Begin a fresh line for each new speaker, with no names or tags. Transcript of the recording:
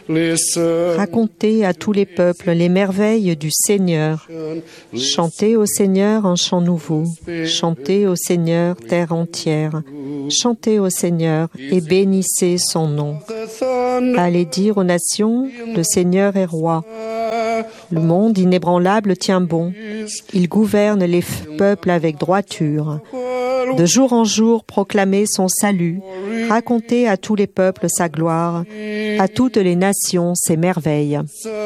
Racontez à tous les peuples les merveilles du Seigneur. Chantez au Seigneur un chant nouveau. Chantez au Seigneur, terre entière. Chantez au Seigneur et bénissez son nom. Allez dire aux nations, le Seigneur est roi. Le monde inébranlable tient bon. Il gouverne les peuples avec droiture. De jour en jour, proclamez son salut. Racontez à tous les peuples sa gloire, à toutes les nations ses merveilles.